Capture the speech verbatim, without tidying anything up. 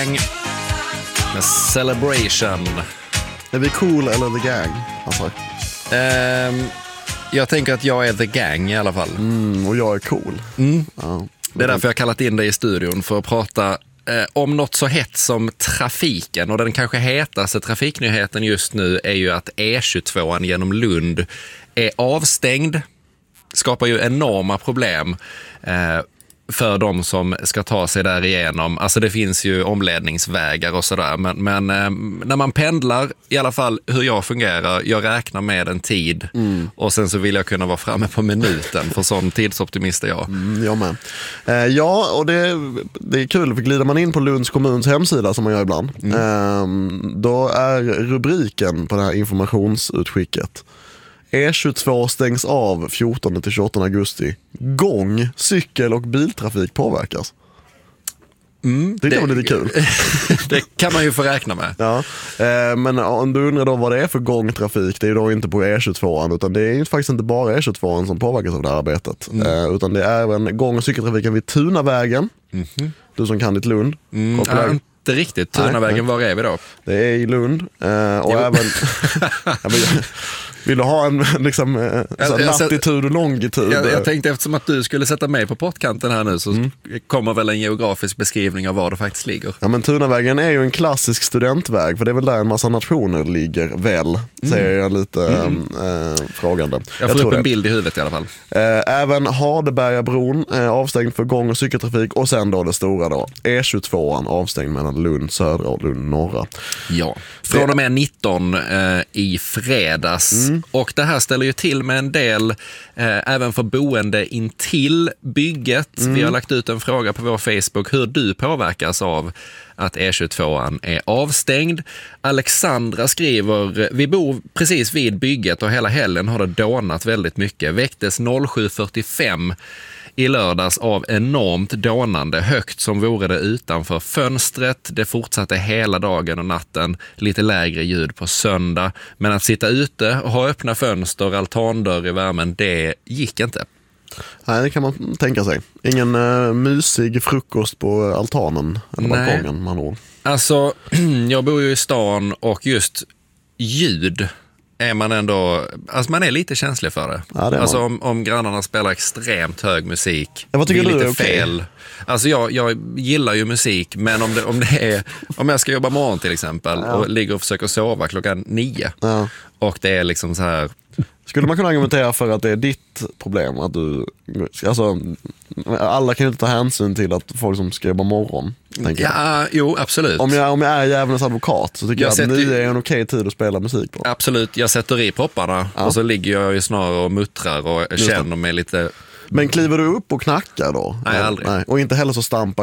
Med Celebration. Är vi cool eller the gang? Alltså. Um, jag tänker att jag är the gang i alla fall. Mm, och jag är cool. Mm. Ja. Det är därför jag har kallat in dig i studion för att prata eh, om något så hett som trafiken. Och den kanske hetaste trafiknyheten just nu är ju att E tjugotvå genom Lund är avstängd. Skapar ju enorma problem eh, för de som ska ta sig där igenom. Alltså det finns ju omledningsvägar och sådär. Men, men eh, när man pendlar, i alla fall hur jag fungerar, jag räknar med en tid. Mm. Och sen så vill jag kunna vara framme på minuten, för sån tidsoptimist är jag. Mm, jag med. Eh, ja, och det, det är kul, för glider man in på Lunds kommuns hemsida som man gör ibland, mm. eh, då är rubriken på det här informationsutskicket: E tjugotvå stängs av fjortonde till tjugoåttonde augusti. Gång, cykel och biltrafik påverkas. Mm, det, det var lite kul. Det kan man ju få räkna med. Ja, eh, men om du undrar då vad det är för gångtrafik, det är ju då inte på E tjugotvå, utan det är ju faktiskt inte bara E tjugotvå som påverkas av det här arbetet. Mm. Eh, utan det är även gång- och cykeltrafiken vid Tunavägen. Mm. Du som kan ditt Lund. Mm, ja, inte riktigt. Tunavägen, var är vi då? Det är i Lund. Eh, och jo. även... Vill du ha en liksom, jag, latitud och longitud? Jag, jag tänkte, eftersom att du skulle sätta mig på pottkanten här nu, så mm. kommer väl en geografisk beskrivning av var det faktiskt ligger. Ja, men Tunavägen är ju en klassisk studentväg, för det är väl där en massa nationer ligger, väl, mm. säger jag lite mm. äh, frågande. Jag får jag upp en det. bild i huvudet i alla fall. Äh, även Hardebergabron är avstängd för gång- och cykeltrafik, och sen då det stora då, E tjugotvå avstängd mellan Lund södra och Lund norra. Ja, från och med nitton äh, i fredags. Mm. Och det här ställer ju till med en del eh, även för boende intill bygget. Mm. Vi har lagt ut en fråga på vår Facebook hur du påverkas av att E tjugotvå är avstängd. Alexandra skriver: vi bor precis vid bygget och hela helgen har det dånat väldigt mycket. Väcktes sju fyrtiofem i lördags av enormt dånande, högt som vore det utanför fönstret. Det fortsatte hela dagen och natten, lite lägre ljud på söndag. Men att sitta ute och ha öppna fönster, altandörr i värmen, det gick inte. Nej, det kan man tänka sig. Ingen uh, mysig frukost på altanen eller balkongen, man har. Alltså, jag bor ju i stan och just ljud är man ändå, alltså man är lite känslig för det. Ja, det alltså om, om grannarna spelar extremt hög musik, ja, vad tycker det är du lite är okay? fel. Alltså jag, jag gillar ju musik, men om det, om det är, om jag ska jobba morgon till exempel, ja. och ligger och försöker sova klockan nio, ja. och det är liksom så här. Skulle man kunna argumentera för att det är ditt problem att du, alltså alla kan ju inte ta hänsyn till att folk som ska jobba morgon, tänker ja, jag. Jo, absolut. Om jag, om jag är djävulens advokat så tycker jag, jag att nio är en okej tid att spela musik på. Absolut, jag sätter i popparna, ja. och så ligger jag ju snarare och muttrar och känner mig lite. Men kliver du upp och knackar då? Nej, aldrig. Nej. Och inte heller så stampar